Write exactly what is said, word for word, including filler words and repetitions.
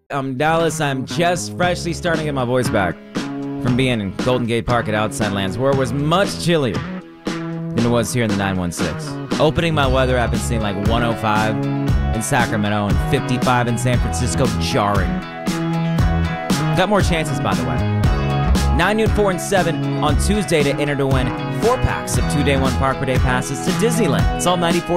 I'm Dallas. I'm just freshly starting to get my voice back from being in Golden Gate Park at Outside Lands, where it was much chillier than it was here in the nine one six. Opening my weather, I've been seeing like one oh five in Sacramento and fifty-five in San Francisco. Jarring. Got more chances, by the way. nine, noon, four, and seven on Tuesday to enter to win four packs of two-day, one-park-per-day passes to Disneyland. It's all ninety-four